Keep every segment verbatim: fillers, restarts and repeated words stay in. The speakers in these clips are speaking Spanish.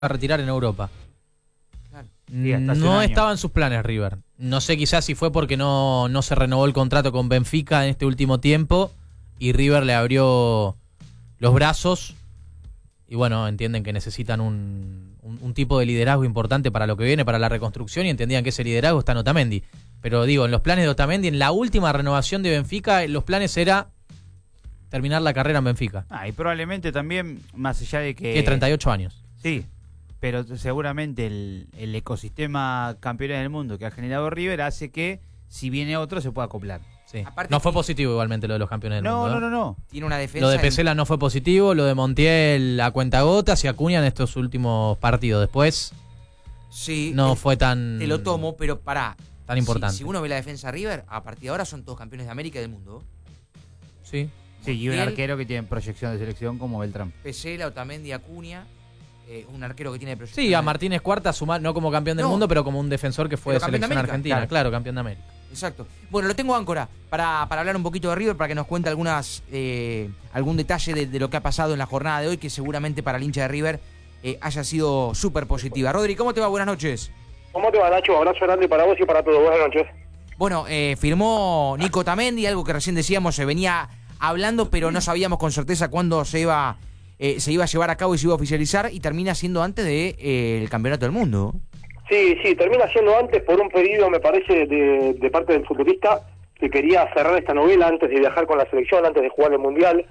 a retirar en Europa. Claro. Sí, hasta hace un No año. estaba en sus planes River. No sé quizás si fue porque no, no se renovó el contrato con Benfica en este último tiempo y River le abrió los brazos y bueno, entienden que necesitan un, un, un tipo de liderazgo importante para lo que viene, para la reconstrucción, y entendían que ese liderazgo está en Otamendi. Pero digo, en los planes de Otamendi, en la última renovación de Benfica, los planes era terminar la carrera en Benfica. Ah, y probablemente también, más allá de que... Tiene treinta y ocho años. Sí, pero seguramente el, el ecosistema campeón del mundo que ha generado River hace que, si viene otro, se pueda acoplar. Sí. Aparte No fue que- positivo igualmente lo de los campeones del No, mundo. no, no, no. Tiene una defensa. Lo de en- Pesela no fue positivo, lo de Montiel a cuentagotas y Acuña en estos últimos partidos. Después Sí, no eh, fue tan, te lo tomo, pero pará. tan importante. Si, si uno ve la defensa de River, a partir de ahora son todos campeones de América y del mundo. Sí. Sí, y un Montiel, arquero que tiene proyección de selección como Beltrán. Pesela, Otamendi, Acuña. Eh, un arquero que tiene proyección. Sí, a Martínez Cuarta sumar, no como campeón del No. mundo, pero como un defensor que fue Pero de campeón de selección América, argentina. claro. Claro, campeón de América. Exacto. Bueno, lo tengo áncora para, para hablar un poquito de River, para que nos cuente algunas eh, algún detalle de, de lo que ha pasado en la jornada de hoy, que seguramente para el hincha de River eh, haya sido súper positiva. Rodri, ¿cómo te va? Buenas noches. ¿Cómo te va, Nacho? Abrazo grande para vos y para todos. Buenas noches. Bueno, eh, firmó Nico Otamendi, algo que recién decíamos, se venía hablando, pero no sabíamos con certeza cuándo se iba, eh, se iba a llevar a cabo y se iba a oficializar, y termina siendo antes del de, eh, el Campeonato del Mundo. Sí, sí, termina siendo antes por un pedido, me parece, de, de parte del futbolista, que quería cerrar esta novela antes de viajar con la selección, antes de jugar el Mundial,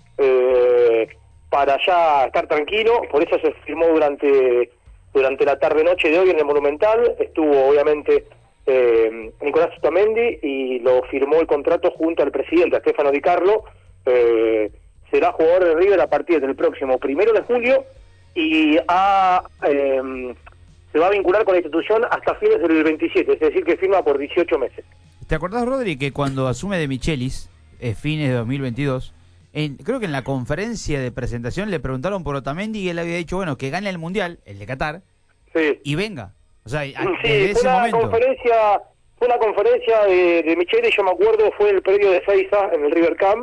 eh, para ya estar tranquilo. Por eso se firmó durante, durante la tarde-noche de hoy en el Monumental. Estuvo, obviamente, eh, Nicolás Otamendi y lo firmó el contrato junto al presidente, a Stefano Di Carlo. Eh, será jugador de River a partir del próximo primero de julio y a... Eh, se va a vincular con la institución hasta fines del veintisiete, es decir, que firma por dieciocho meses. ¿Te acordás, Rodri, que cuando asume de Michelis, eh, fines de dos mil veintidós, en, creo que en la conferencia de presentación le preguntaron por Otamendi y él había dicho, bueno, que gane el Mundial, el de Qatar, Sí, y venga. O sea, a- sí, desde fue ese una momento. conferencia, fue una conferencia de, de Michele, yo me acuerdo, fue el predio de Seiza en el River Camp,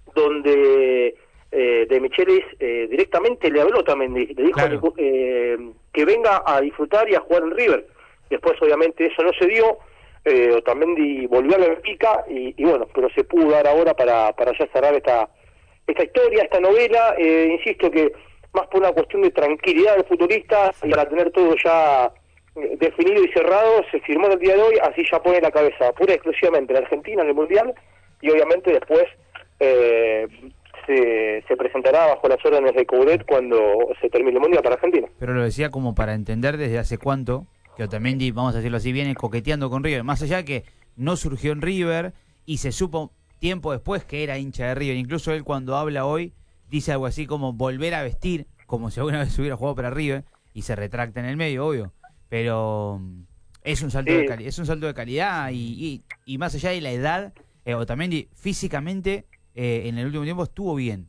donde eh, de Michelis eh, directamente le habló también, le dijo Claro. eh, que venga a disfrutar y a jugar en River. Después, obviamente, eso no se dio. Eh, Otamendi volvió a la Benfica y, y bueno, pero se pudo dar ahora para, para ya cerrar esta esta historia, esta novela. Eh, insisto que más por una cuestión de tranquilidad del futbolista y para tener todo ya eh, definido y cerrado, se firmó el día de hoy, así ya pone la cabeza pura y exclusivamente en Argentina en el Mundial, y obviamente después eh, se, se presentará bajo las órdenes de Coudet cuando se termine el Mundial para Argentina. Pero lo decía como para entender desde hace cuánto que Otamendi, vamos a decirlo así, viene coqueteando con River. Más allá que no surgió en River y se supo tiempo después que era hincha de River. Incluso él, cuando habla hoy, dice algo así como volver a vestir, como si alguna vez hubiera jugado para River, y se retracta en el medio, obvio. Pero mm, es un salto Sí. de cali- es un salto de calidad y, y, y más allá de la edad, eh, Otamendi físicamente eh, en el último tiempo estuvo bien.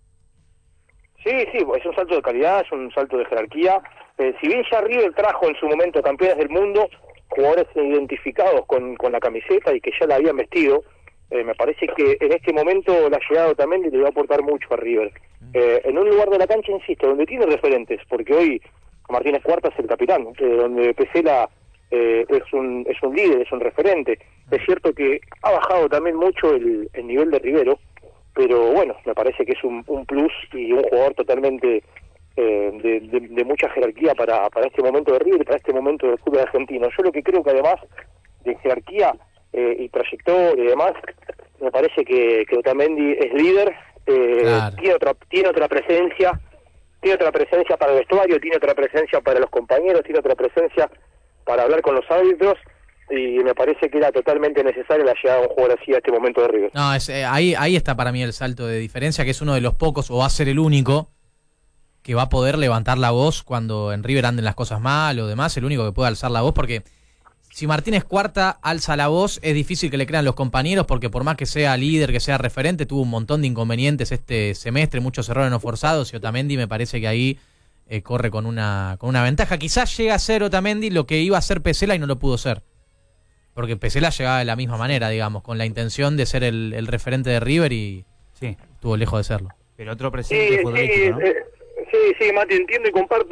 Sí, sí, es un salto de calidad, es un salto de jerarquía. Eh, si bien ya River trajo en su momento campeones del mundo, jugadores identificados con, con la camiseta y que ya la habían vestido, eh, me parece que en este momento la llegada también le va a aportar mucho a River. Eh, en un lugar de la cancha, insisto, donde tiene referentes, porque hoy Martínez Cuarta es el capitán, eh, donde Pesela eh, es un es un líder, es un referente. Es cierto que ha bajado también mucho el, el nivel de Rivero, pero bueno, me parece que es un, un plus y un jugador totalmente eh, de, de, de mucha jerarquía para, para este momento de River y para este momento del fútbol argentino. Yo lo que creo que además de jerarquía eh, y trayectoria y demás, me parece que, que Otamendi es líder, eh, Claro. tiene otra tiene otra presencia, tiene otra presencia para el vestuario, tiene otra presencia para los compañeros, tiene otra presencia para hablar con los árbitros, y me parece que era totalmente necesaria la llegada de un jugador así a este momento de River. No, es, eh, ahí, ahí está para mí el salto de diferencia, que es uno de los pocos, o va a ser el único, que va a poder levantar la voz cuando en River anden las cosas mal o demás, el único que puede alzar la voz, porque si Martínez Cuarta alza la voz, es difícil que le crean los compañeros, porque por más que sea líder, que sea referente, tuvo un montón de inconvenientes este semestre, muchos errores no forzados, y Otamendi me parece que ahí eh, corre con una, con una ventaja. Quizás llega a ser Otamendi lo que iba a ser Pesela y no lo pudo ser. Porque Pesela llegaba de la misma manera, digamos, con la intención de ser el, el referente de River y Sí, estuvo lejos de serlo. pero otro Sí, presente sí, futbolístico, ¿no? eh, sí, sí, Mati, entiendo y comparto.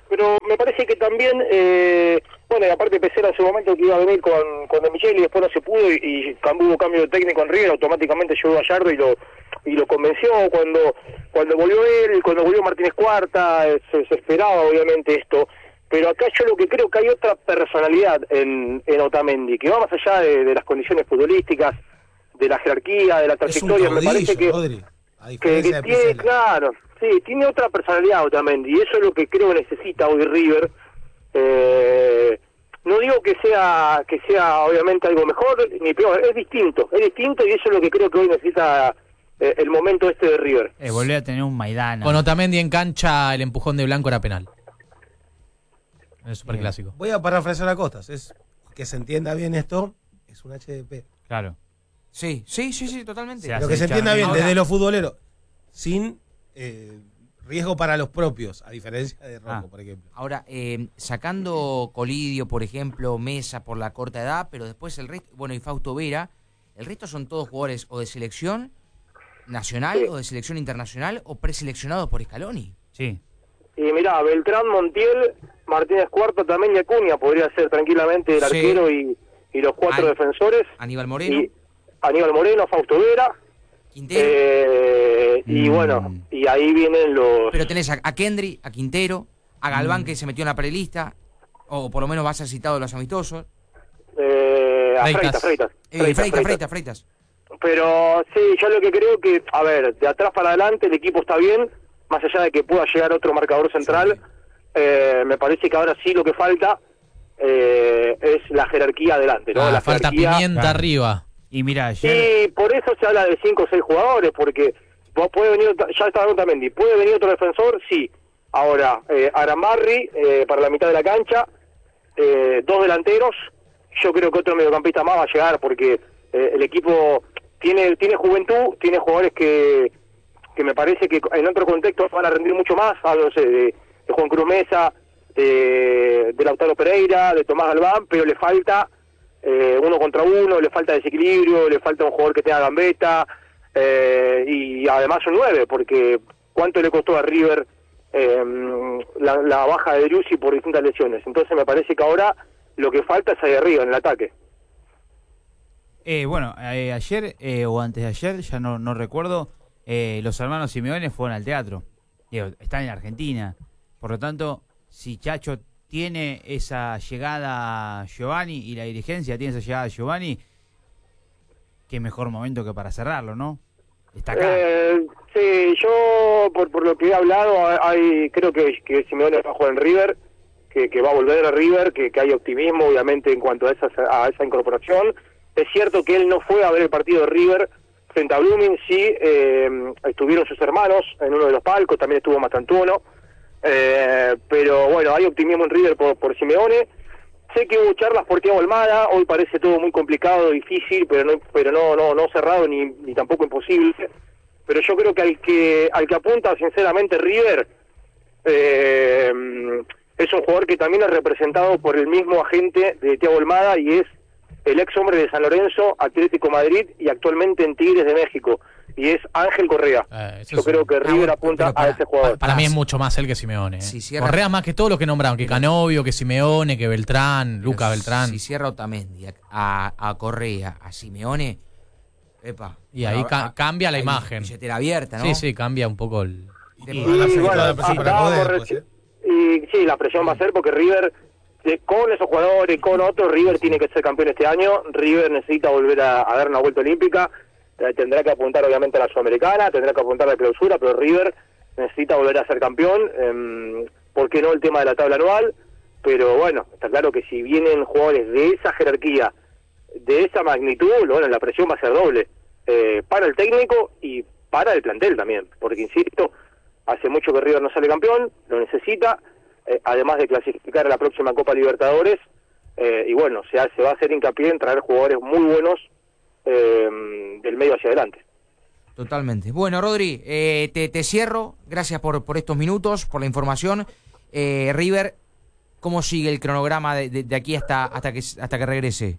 pero me parece que también, eh, bueno, y aparte Pesera en su momento que iba a venir con, con De Micheli y después no se pudo y, y hubo cambio de técnico en River, automáticamente llegó Gallardo y lo y lo convenció. Cuando cuando volvió él, cuando volvió Martínez Cuarta, eh, se, se esperaba obviamente esto, pero acá yo lo que creo que hay otra personalidad en, en Otamendi, que va más allá de, de las condiciones futbolísticas, de la jerarquía, de la trayectoria. Es un caudillo, me parece que, Rodri, a que, diferencia que de tiene, Pesela. claro, sí, tiene otra personalidad Otamendi, y eso es lo que creo que necesita hoy River. Eh, no digo que sea que sea obviamente algo mejor ni peor, es distinto, es distinto y eso es lo que creo que hoy necesita eh, el momento este de River. Eh, volver a tener un Maidana. Con Otamendi en cancha, el empujón de Blanco era penal. En el superclásico. Voy a parafrasear a Costas, es que se entienda bien esto, es un H D P. Claro. Sí, sí, sí, sí, totalmente. Se Lo hace que se echar entienda bien ahora. desde los futboleros, sin eh, riesgo para los propios, a diferencia de Rocco, Ah. por ejemplo. Ahora, eh, sacando Colidio, por ejemplo, Mesa por la corta edad, pero después el resto, bueno, y Fausto Vera, el resto son todos jugadores o de selección nacional Sí. o de selección internacional o preseleccionados por Scaloni. Sí. Y mirá, Beltrán, Montiel, Martínez Cuarto también y Acuña podría ser tranquilamente el Sí. arquero y, y los cuatro An- defensores. Aníbal Moreno, Y Aníbal Moreno, Fausto Vera. Quintero, Eh, y Mm. bueno, y ahí vienen los... pero tenés a, a Kendry, a Quintero, a Galván Mm. que se metió en la prelista, o por lo menos va a ser citado de los amistosos. Eh, a Freitas. Freitas, Freitas, Eh, Freitas, Freitas, Freitas. Freitas, Freitas. Pero sí, yo lo que creo que, a ver, de atrás para adelante el equipo está bien, más allá de que pueda llegar otro marcador central, Sí. eh, me parece que ahora sí lo que falta eh, es la jerarquía adelante, ¿no? Ah, la falta jerarquía. pimienta Claro. arriba. Y mira, ayer... Y por eso se habla de cinco o seis jugadores, porque vos puede venir, otra- ya está Otamendi, ¿puede venir otro defensor? Sí. Ahora, eh, Aramarri eh, para la mitad de la cancha, eh, dos delanteros, yo creo que otro mediocampista más va a llegar, porque eh, el equipo tiene tiene juventud, tiene jugadores que que me parece que en otro contexto van a rendir mucho más, hablo no sé, de, de Juan Cruz Mesa, de, de Lautaro Pereira, de Tomás Galván, pero le falta eh, uno contra uno, le falta desequilibrio, le falta un jugador que tenga gambeta, eh, y además un nueve, porque ¿cuánto le costó a River eh, la, la baja de Driussi por distintas lesiones? Entonces me parece que ahora lo que falta es ahí arriba, en el ataque. Eh, bueno, eh, ayer eh, o antes de ayer, ya no, no recuerdo, eh, los hermanos Simeone fueron al teatro. Digo, están en Argentina. Por lo tanto, si Chacho tiene esa llegada a Giovanni y la dirigencia tiene esa llegada a Giovanni, qué mejor momento que para cerrarlo, ¿no? Está acá. Eh, sí, yo por, por lo que he hablado, hay creo que, que Simeone va a jugar en River, que, que va a volver a River, que, que hay optimismo obviamente en cuanto a esa, a esa incorporación. Es cierto que él no fue a ver el partido de River frente a Blooming, sí, eh, estuvieron sus hermanos en uno de los palcos, también estuvo Mastantuono, eh, pero bueno, hay optimismo en River por, por Simeone. Sé que hubo charlas por Thiago Almada, hoy parece todo muy complicado, difícil, pero no pero no no no cerrado ni, ni tampoco imposible. Pero yo creo que al que al que apunta sinceramente River eh, es un jugador que también es representado por el mismo agente de Thiago Almada y es el ex hombre de San Lorenzo, Atlético Madrid y actualmente en Tigres de México, y es Ángel Correa. Eh, eso Yo es creo un- que River bueno, apunta pero para- a ese jugador. Para mí es mucho más él que Simeone. ¿eh? Si cierra- Correa más que todos los que nombraron, que Canovio, que Simeone, que Beltrán, Lucas Beltrán. Si cierra Otamendi a, a, a Correa, a Simeone, epa. Y ahí Bueno, ca- a- cambia la hay imagen. billetera abierta, ¿no? Sí, sí, cambia un poco el... De- Y Y, van a hacer bueno, toda la presión para estábamos poder, reci- pues, y sí, la presión va a ser porque River, eh, con esos jugadores, con otros, River tiene que ser campeón este año. River necesita volver a, a dar una vuelta olímpica, eh, tendrá que apuntar obviamente a la Sudamericana, tendrá que apuntar a la clausura, pero River necesita volver a ser campeón. Eh, ¿Por qué no el tema de la tabla anual? Pero bueno, está claro que si vienen jugadores de esa jerarquía, de esa magnitud, bueno, la presión va a ser doble, eh, para el técnico y para el plantel también, porque insisto, hace mucho que River no sale campeón, lo necesita, eh, además de clasificar a la próxima Copa Libertadores, eh, y bueno, se, hace, se va a hacer hincapié en traer jugadores muy buenos eh, del medio hacia adelante. Totalmente. Bueno, Rodri, eh, te, te cierro. Gracias por, por estos minutos, por la información. Eh, River, ¿cómo sigue el cronograma de, de, de aquí hasta hasta que hasta que regrese?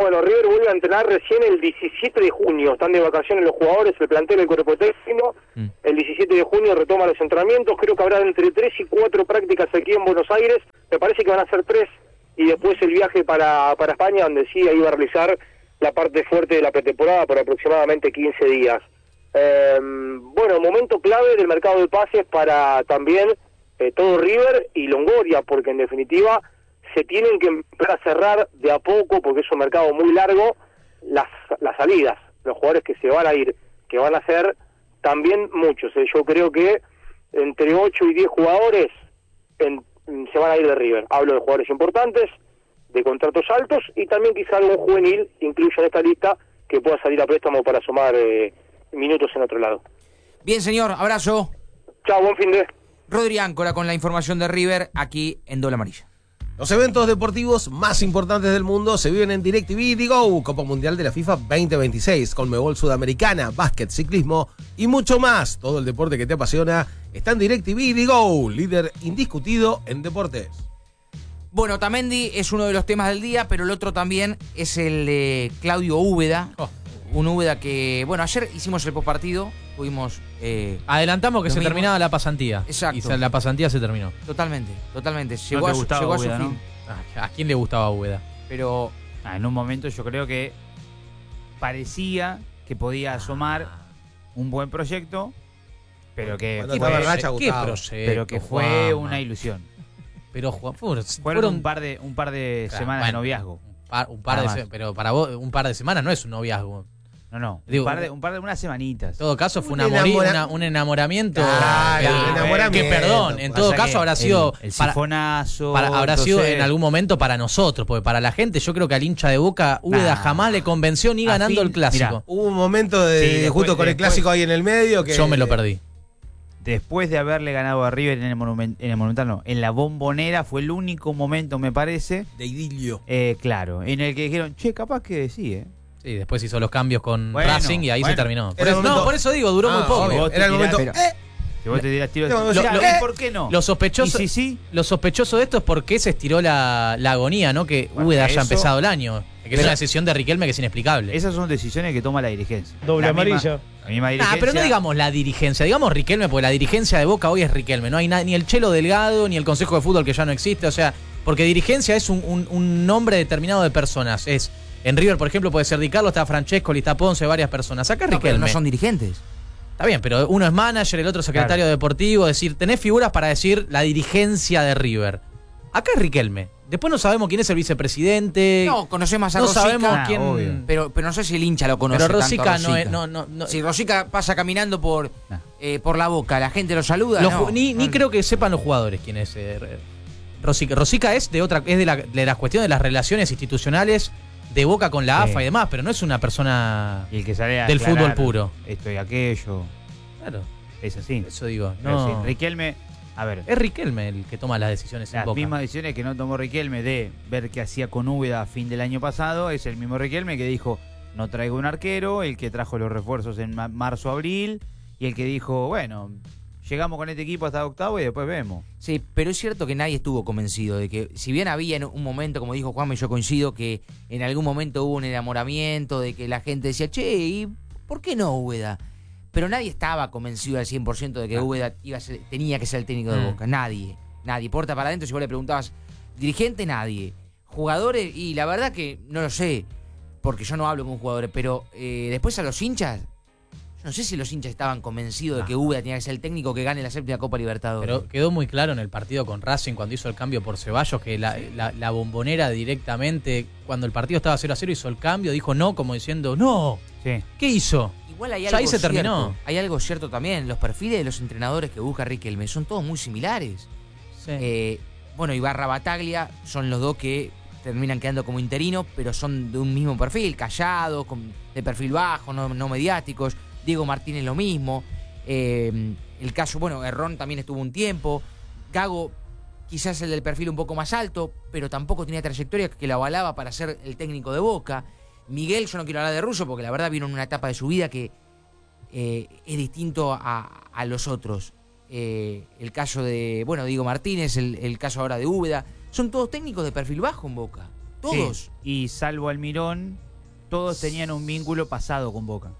Bueno, River vuelve a entrenar recién el diecisiete de junio. Están de vacaciones los jugadores, el plantel, el cuerpo técnico. Mm. El diecisiete de junio retoma los entrenamientos. Creo que habrá entre tres y cuatro prácticas aquí en Buenos Aires. Me parece que van a ser tres. Y después el viaje para, para España, donde sí, ahí va a realizar la parte fuerte de la pretemporada por aproximadamente quince días. Eh, bueno, momento clave del mercado de pases para también eh, todo River y Longoria, porque en definitiva se tienen que empezar a cerrar de a poco, porque es un mercado muy largo, las, las salidas, los jugadores que se van a ir, que van a ser también muchos. Eh. Yo creo que entre ocho y diez jugadores en, se van a ir de River. Hablo de jugadores importantes, de contratos altos, y también quizá algún juvenil incluyo en esta lista que pueda salir a préstamo para sumar eh, minutos en otro lado. Bien, señor, abrazo. Chao, buen fin de... Rodri Áncora con la información de River aquí en Doble Amarilla. Los eventos deportivos más importantes del mundo se viven en DirecTV Digo, Copa Mundial de la FIFA veinte veintiséis, Conmebol Sudamericana, básquet, ciclismo y mucho más. Todo el deporte que te apasiona está en DirecTV Digo, líder indiscutido en deportes. Bueno, Otamendi es uno de los temas del día, pero el otro también es el de Claudio Úbeda. Oh. Un Úbeda que, bueno, ayer hicimos el postpartido, tuvimos... Eh, Adelantamos que se mismo. terminaba la pasantía. Exacto. Y la pasantía se terminó. Totalmente, totalmente. Llegó, no te a, gustaba llegó Úbeda, a su ¿no? fin. ¿A quién le gustaba Úbeda? Pero... Ah, en un momento yo creo que parecía que podía asomar un buen proyecto, pero que Cuando fue, estaba racha, ¿Qué Gustavo. proyecto, pero que fue Juanma? una ilusión. Pero Juan, fueron, Fueron, fueron un par de un par de Claro, semanas bueno. de noviazgo. un par, un par de Nada se- más. pero para vos un par de semanas no es un noviazgo. No, no. Digo, un par de un par de unas semanitas. En todo caso fue Un una mori- enamora- una- un enamoramiento. Claro, que- un enamoramiento. Que perdón, en Pasa todo que caso habrá sido el, el para, sifonazo, para- habrá sido entonces, en algún momento para nosotros, porque para la gente yo creo que al hincha de Boca Úbeda Nah. jamás le convenció ni A ganando fin- el clásico. mirá, Hubo un momento de, Sí, después- justo con el después- clásico ahí en el medio que Yo me lo perdí. después de haberle ganado a River en el, monument, en el Monumental, no, en la Bombonera fue el único momento, me parece, de idilio. eh, claro, en el que dijeron, che, capaz que sí, ¿eh? Sí, después hizo los cambios con Bueno, Racing y ahí bueno. se terminó. Por Era eso, el momento- no, por eso digo, duró Ah, muy poco. obvio. Vos te Era el tirás, momento. pero- eh, Si vos te dirás tiro, No, lo- yo- lo- eh, ¿por qué no? Lo sospechoso, Y si sí, lo sospechoso de esto es por qué se estiró la, la agonía, ¿no? Que Bueno, Úbeda haya eso- empezado el año. Que es Pero- una decisión de Riquelme que es inexplicable. esas son decisiones que toma la dirigencia. Doble La misma- amarillo. La misma Ah, dirigencia. pero no digamos la dirigencia, digamos Riquelme, porque la dirigencia de Boca hoy es Riquelme. No hay na- ni el Chelo Delgado, ni el Consejo de Fútbol que ya no existe. O sea, porque dirigencia es un, un- un nombre determinado de personas. Es en River, por ejemplo, puede ser Di Carlo, está Francesco, está Ponce, varias personas. Acá es No, pero Riquelme. no son dirigentes. Está bien, pero uno es manager, el otro secretario deportivo. Es decir, tenés figuras para decir la dirigencia de River. Acá es Riquelme. Después no sabemos quién es el vicepresidente. No, conocemos a no Rosica. sabemos Ah, quién. obvio. Pero, pero no sé si el hincha lo conoce Pero tanto a Rosica no Rosica. es. No, no, no. Si Rosica pasa caminando por, Nah. eh, por la Boca, la gente lo saluda. Los no. ju- ni ni No. creo que sepan los jugadores quién es eh, Rosica. Rosica es de otra, es de la, de la cuestión de las relaciones institucionales de Boca con la Sí. A F A y demás, pero no es una persona. Y el que sale a del aclarar fútbol puro. Esto y aquello. Claro, Es así. eso digo. Pero No. sí, Riquelme, a ver, Es Riquelme el que toma las decisiones en las Boca. mismas decisiones que no tomó Riquelme de ver qué hacía con Úbeda a fin del año pasado, es el mismo Riquelme que dijo, no traigo un arquero, el que trajo los refuerzos en ma- marzo, abril, y el que dijo, bueno, llegamos con este equipo hasta octavo y después vemos. Sí, pero es cierto que nadie estuvo convencido de que, si bien había en un momento, como dijo Juanma, y yo coincido, que en algún momento hubo un enamoramiento, de que la gente decía, che, ¿y por qué no Úbeda? Pero nadie estaba convencido al cien por ciento de que Úbeda iba a ser, tenía que ser el técnico de Mm. Boca. Nadie. Nadie. Puerta para adentro, si vos le preguntabas, dirigente, nadie. Jugadores, y la verdad que no lo sé, porque yo no hablo con jugadores, pero eh, después a los hinchas, yo no sé si los hinchas estaban convencidos de que Úbeda tenía que ser el técnico que gane la séptima Copa Libertadores. Pero quedó muy claro en el partido con Racing cuando hizo el cambio por Ceballos que la, la, la Bombonera directamente, cuando el partido estaba cero a cero, hizo el cambio, dijo no, como diciendo, no, Sí. ¿qué hizo? Igual hay Ya algo ahí se cierto, terminó. Hay algo cierto también. Los perfiles de los entrenadores que busca Riquelme son todos muy similares. Sí. Eh, bueno, Ibarra Bataglia son los dos que terminan quedando como interinos, pero son de un mismo perfil, callados, con, de perfil bajo, no, no mediáticos. Diego Martínez lo mismo. Eh, el caso, bueno, Herrón también estuvo un tiempo. Gago, quizás el del perfil un poco más alto, pero tampoco tenía trayectoria que lo avalaba para ser el técnico de Boca. Miguel, yo no quiero hablar de Russo porque la verdad vino en una etapa de su vida que eh, es distinto a, a los otros. Eh, el caso de, bueno, Diego Martínez, el, el caso ahora de Úbeda, son todos técnicos de perfil bajo en Boca. Todos. Sí, y salvo Almirón, todos tenían un vínculo pasado con Boca.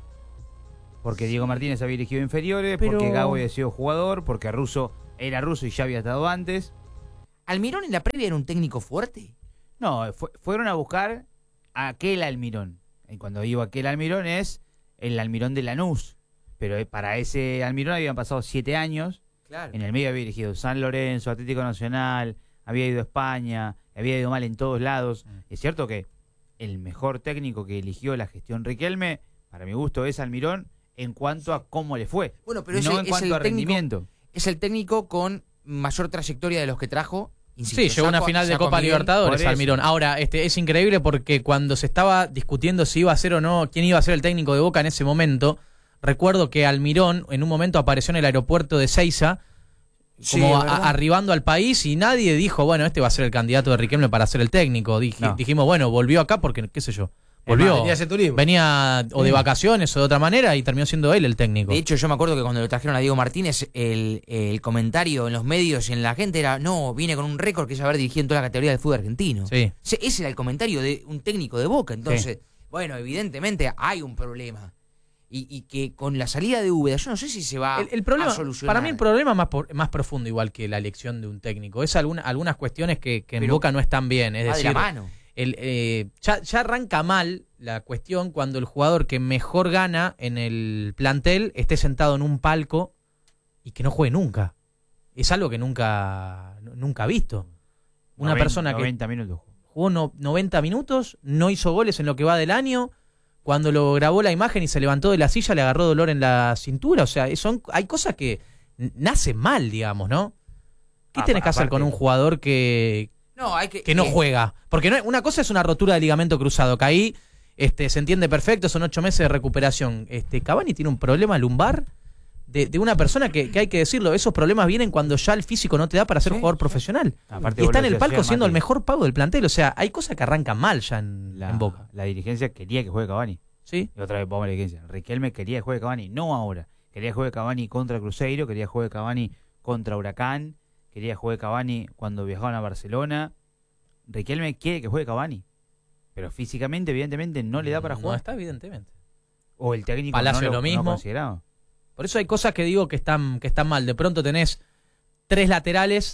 Porque Diego Martínez había dirigido inferiores, Pero- porque Gago había sido jugador, porque Russo era ruso y ya había estado antes. ¿Almirón en la previa era un técnico fuerte? No, fue- fueron a buscar a aquel Almirón. Y cuando digo aquel Almirón es el Almirón de Lanús. Pero eh, para ese Almirón habían pasado siete años. Claro. En el medio había dirigido San Lorenzo, Atlético Nacional, había ido a España, había ido mal en todos lados. Es cierto que el mejor técnico que eligió la gestión Riquelme, para mi gusto, es Almirón en cuanto a cómo le fue. Bueno, pero no ese- en es cuanto el a técnico- rendimiento. Es el técnico con mayor trayectoria de los que trajo. Insisto, Sí, llegó a una saco- final de saco a Copa Miguel. Libertadores, por eso. Almirón. Ahora, este, es increíble porque cuando se estaba discutiendo si iba a ser o no, quién iba a ser el técnico de Boca en ese momento, recuerdo que Almirón en un momento apareció en el aeropuerto de Seiza, Sí, como a- ¿verdad? arribando al país, y nadie dijo, bueno, este va a ser el candidato de Riquelme para ser el técnico. Dij- No. Dijimos, bueno, volvió acá porque, qué sé yo, volvió. Venía a hacer turismo. Venía o de vacaciones o de otra manera y terminó siendo él el técnico. De hecho, yo me acuerdo que cuando lo trajeron a Diego Martínez, el, el comentario en los medios y en la gente era, no, viene con un récord que es haber dirigido en toda la categoría del fútbol argentino. Sí. Ese ese era el comentario de un técnico de Boca. Entonces, bueno, evidentemente hay un problema. Y, y que con la salida de Úbeda, yo no sé si se va El, el problema, a solucionar. para mí el problema es más, por- más profundo igual que la elección de un técnico. Es alguna, algunas cuestiones que, que en Pero Boca no están bien. Es va de decir, la mano. el, eh, ya, ya arranca mal la cuestión cuando el jugador que mejor gana en el plantel esté sentado en un palco y que no juegue nunca. Es algo que nunca, nunca ha visto. Una noventa, persona que noventa minutos. jugó no- noventa minutos, no hizo goles en lo que va del año. Cuando lo grabó la imagen y se levantó de la silla, le agarró dolor en la cintura. O sea, son, hay cosas que n- nacen mal, digamos, ¿no? ¿Qué Ah, tenés que hacer aparte- con un jugador que, No, hay que. que no eh, juega? Porque no, una cosa es una rotura de ligamento cruzado, que ahí este, se entiende perfecto, son ocho meses de recuperación. Este, Cavani tiene un problema lumbar de, de una persona que, que hay que decirlo, esos problemas vienen cuando ya el físico no te da para ser Sí, jugador sí. profesional. Aparte Y vos está lo en el decías palco ayer, siendo el Mati, mejor pago del plantel. O sea, hay cosas que arrancan mal ya en, la, en Boca. la dirigencia quería que juegue Cavani. ¿Sí? Y otra vez vamos a la dirigencia. Riquelme quería que juegue Cavani, no ahora. Quería que juegue Cavani contra Cruzeiro, quería que juegue Cavani contra Huracán, quería que juegue Cavani cuando viajaban a Barcelona. Riquelme quiere que juegue Cavani, pero físicamente, evidentemente, no le da para No jugar. está, evidentemente. O el técnico Palacio no lo, lo mismo. no consideraba. Por eso hay cosas que digo que están, que están mal. De pronto tenés tres laterales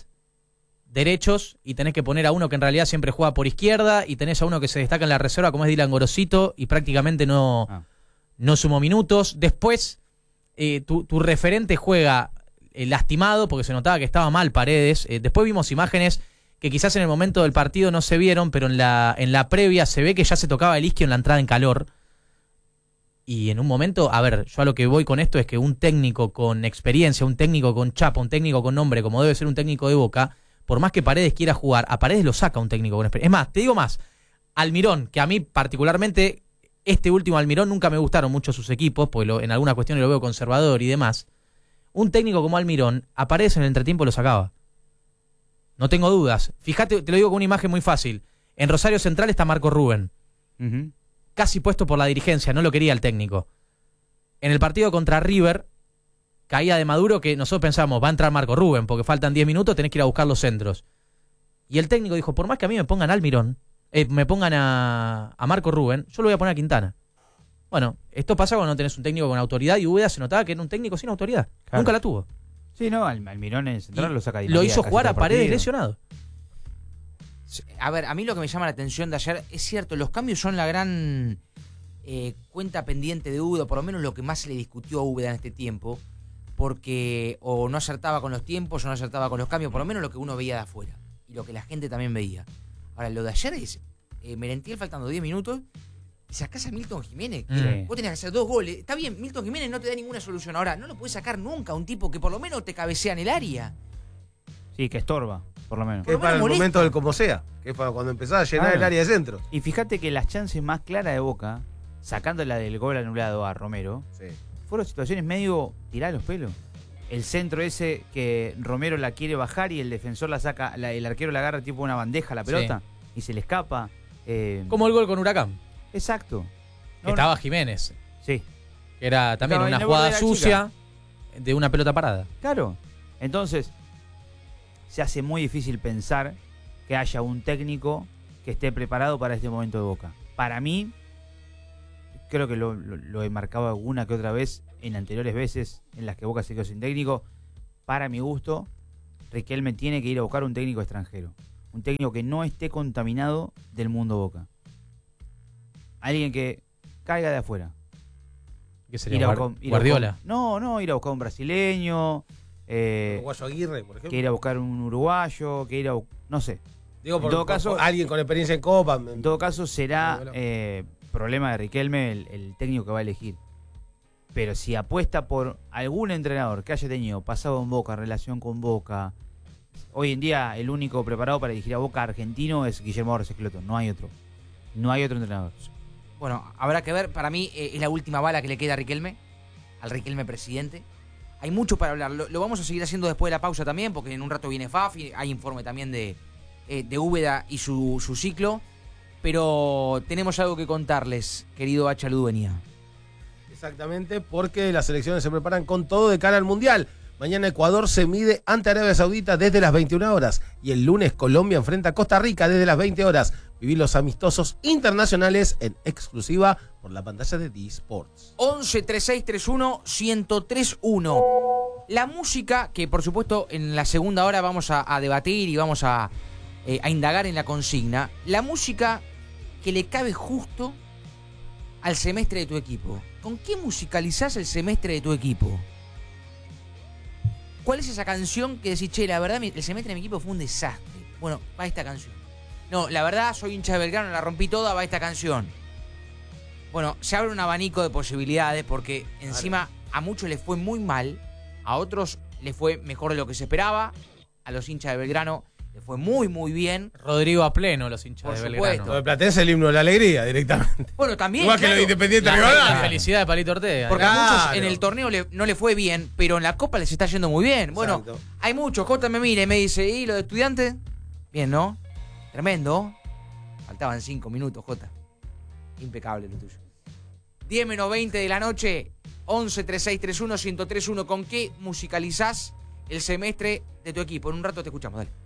derechos y tenés que poner a uno que en realidad siempre juega por izquierda y tenés a uno que se destaca en la reserva como es Dylan Gorosito y prácticamente no, Ah. no sumó minutos. Después eh, tu, tu referente juega eh, lastimado porque se notaba que estaba mal Paredes. Eh, después vimos imágenes que quizás en el momento del partido no se vieron, pero en la, en la previa se ve que ya se tocaba el isquio en la entrada en calor. Y en un momento, a ver, yo a lo que voy con esto es que un técnico con experiencia, un técnico con chapa, un técnico con nombre, como debe ser un técnico de Boca, por más que Paredes quiera jugar, a Paredes lo saca un técnico con experiencia. Es más, te digo más, Almirón, que a mí particularmente, este último Almirón nunca me gustaron mucho sus equipos, porque lo- en algunas cuestiones lo veo conservador y demás. Un técnico como Almirón, a Paredes en el entretiempo lo sacaba. No tengo dudas. Fíjate, te lo digo con una imagen muy fácil. En Rosario Central está Marco Rubén. Ujú. Casi puesto por la dirigencia, no lo quería el técnico. En el partido contra River, caía de Maduro que nosotros pensamos, va a entrar Marco Rubén, porque faltan diez minutos, tenés que ir a buscar los centros. Y el técnico dijo, por más que a mí me pongan a Almirón, eh, me pongan a, a Marco Rubén, yo lo voy a poner a Quintana. Bueno, esto pasa cuando no tenés un técnico con autoridad y Úbeda se notaba que era un técnico sin autoridad. Claro. Nunca la tuvo. Sí, no, Al- Almirón en central Y lo saca Di lo María hizo casi jugar todo a el Paredes partido. lesionado. A ver, a mí lo que me llama la atención de ayer es cierto, los cambios son la gran eh, cuenta pendiente de Úbeda, por lo menos lo que más se le discutió a Úbeda en este tiempo, porque o no acertaba con los tiempos o no acertaba con los cambios, por lo menos lo que uno veía de afuera y lo que la gente también veía. Ahora, lo de ayer es eh, Merentiel faltando diez minutos y sacás a Milton Jiménez, que Mm. vos tenés que hacer dos goles. Está bien, Milton Jiménez no te da ninguna solución. Ahora, no lo puedes sacar nunca a un tipo que por lo menos te cabecea en el área. Sí, que estorba, por lo menos. Que Por es lo para el menos molesta. momento del como sea. Que es para cuando empezás a llenar Claro. el área de centro. Y fíjate que las chances más claras de Boca, sacando la del gol anulado a Romero, Sí. fueron situaciones medio tiradas los pelos. El centro ese que Romero la quiere bajar y el defensor la saca, la- el arquero la agarra tipo una bandeja la pelota y se le escapa. Eh, Como el gol con Huracán. Exacto. Que No, estaba Jiménez. Sí, Que era también Estaba en una el borde jugada de la sucia de una pelota parada. claro. Entonces, se hace muy difícil pensar que haya un técnico que esté preparado para este momento de Boca. Para mí, creo que lo, lo, lo he marcado alguna que otra vez en anteriores veces en las que Boca se quedó sin técnico. Para mi gusto, Riquelme tiene que ir a buscar un técnico extranjero. Un técnico que no esté contaminado del mundo Boca. Alguien que caiga de afuera. ¿Qué sería? Ir a Guar- buscar- ir a Guardiola. buscar- no, no, ir a buscar un brasileño. Eh, Uruguayo Aguirre, por ejemplo. que ir a buscar un uruguayo, que ir a... bu- No sé. Digo, por, en todo por- caso- por alguien con experiencia en Copa. En todo caso, será Bueno. eh, problema de Riquelme el, el técnico que va a elegir. Pero si apuesta por algún entrenador que haya tenido pasado en Boca, relación con Boca, hoy en día el único preparado para dirigir a Boca argentino es Guillermo Borges Esqueloto. No hay otro. No hay otro entrenador. Bueno, habrá que ver. Para mí eh, es la última bala que le queda a Riquelme, al Riquelme presidente. Hay mucho para hablar. Lo, lo vamos a seguir haciendo después de la pausa también, porque en un rato viene Fafi. Hay informe también de, eh, de Úbeda y su, su ciclo. Pero tenemos algo que contarles, querido Hacha Ludueña. Exactamente, porque las selecciones se preparan con todo de cara al Mundial. Mañana Ecuador se mide ante Arabia Saudita desde las veintiuna horas. Y el lunes Colombia enfrenta a Costa Rica desde las veinte horas. Vivir los amistosos internacionales en exclusiva por la pantalla de D-Sports. once treinta y seis treinta y uno ciento treinta y uno. La música, que por supuesto en la segunda hora vamos a, a debatir y vamos a, eh, a indagar en la consigna. La música que le cabe justo al semestre de tu equipo. ¿Con qué musicalizás el semestre de tu equipo? ¿Cuál es esa canción que decís, che, la verdad el semestre de mi equipo fue un desastre? Bueno, va esta canción. No, la verdad soy hincha de Belgrano, la rompí toda, va esta canción. Bueno, se abre un abanico de posibilidades porque encima a muchos les fue muy mal, a otros les fue mejor de lo que se esperaba, a los hinchas de Belgrano les fue muy muy bien. Rodrigo a pleno, los hinchas Por de supuesto. Belgrano. Lo de Platense es el himno de la alegría directamente. Bueno, también. Igual que claro, lo de Independiente La, Rivadavia. la felicidad de Palito Ortega. porque a Claro. muchos en el torneo le- no le fue bien, pero en la Copa les está yendo muy bien. Bueno, Exacto. hay muchos. Jota me mira y me dice, ¿y lo de estudiantes? Bien, ¿no? Tremendo. Faltaban cinco minutos, Jota. Impecable lo tuyo. diez menos veinte de la noche, once treinta y seis treinta y uno ciento treinta y uno. ¿Con qué musicalizás el semestre de tu equipo? En un rato te escuchamos, dale.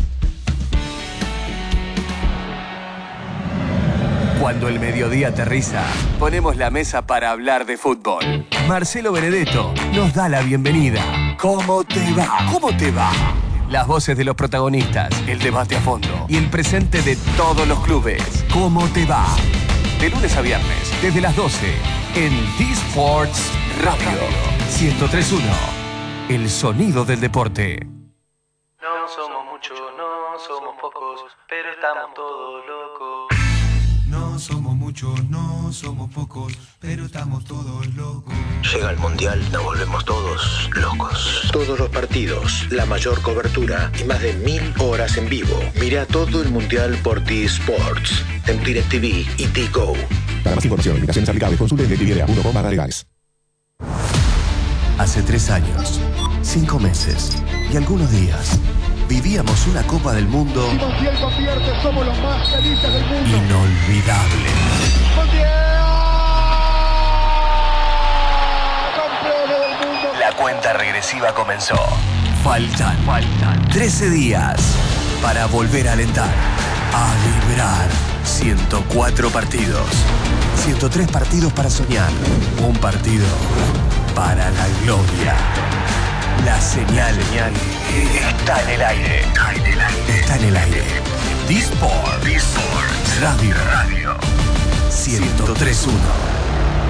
Cuando el mediodía aterriza, ponemos la mesa para hablar de fútbol. Marcelo Benedetto nos da la bienvenida. ¿Cómo te va? ¿Cómo te va? Las voces de los protagonistas, el debate a fondo y el presente de todos los clubes. ¿Cómo te va? De lunes a viernes, desde las doce, en D-Sports Radio ciento tres punto uno. El sonido del deporte. No somos muchos, no somos pocos, pero estamos todos locos. No somos muchos, no somos pocos, pero estamos todos locos. Llega el Mundial, nos volvemos todos locos. Todos los partidos, la mayor cobertura y más de mil horas en vivo. Mira todo el Mundial por D-Sports, en DirecTV y D-Go. Para más información, invitaciones aplicables, consulte en directv punto com barra legales. Hace tres años, cinco meses y algunos días, vivíamos una Copa del Mundo inolvidable. La cuenta regresiva comenzó. Faltan, Faltan trece días para volver a alentar, a vibrar. ciento cuatro partidos, ciento tres partidos para soñar, un partido para la gloria. La señal, señal está en el aire. Está en el aire. Está en el aire. D-Sport. D-Sport. Radio. Radio. ciento tres punto uno.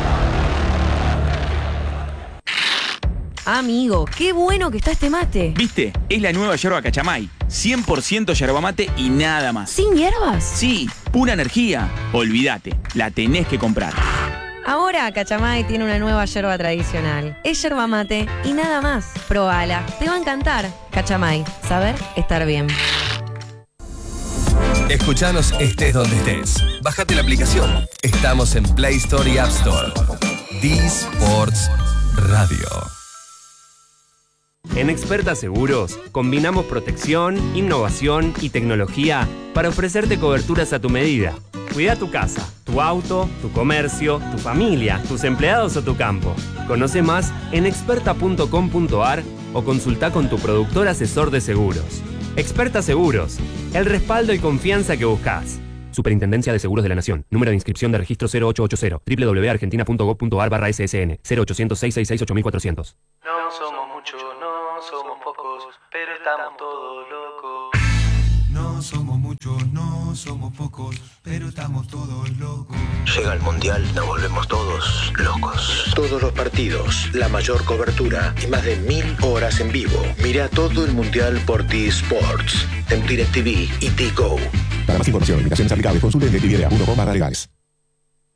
Amigo, qué bueno que está este mate. ¿Viste? Es la nueva yerba Cachamay. cien por ciento yerba mate y nada más. ¿Sin hierbas? Sí, pura energía. Olvídate, la tenés que comprar. Ahora Cachamay tiene una nueva yerba tradicional. Es yerba mate y nada más. Probala, te va a encantar. Cachamay, saber estar bien. Escuchanos estés donde estés. Bájate la aplicación. Estamos en Play Store y App Store. D-Sports Radio. En Experta Seguros, combinamos protección, innovación y tecnología para ofrecerte coberturas a tu medida. Cuida tu casa, tu auto, tu comercio, tu familia, tus empleados o tu campo. Conoce más en experta punto com punto a r o consulta con tu productor asesor de seguros. Experta Seguros, el respaldo y confianza que buscas. Superintendencia de Seguros de la Nación. Número de inscripción de registro cero ocho ocho cero. doble u doble u doble u punto argentina punto gob punto ar barra S S N. cero ochocientos, seiscientos sesenta y seis, ocho mil cuatrocientos. No somos muchos, no somos pocos, pero estamos todos locos. No somos muchos, no somos pocos, pero estamos todos locos. Llega el Mundial, nos volvemos todos locos. Todos los partidos, la mayor cobertura y más de mil horas en vivo. Mira todo el Mundial por T-Sports, en DirecTV y T-Go. Para más información, limitaciones aplicables, consulte en directv punto com barra legales.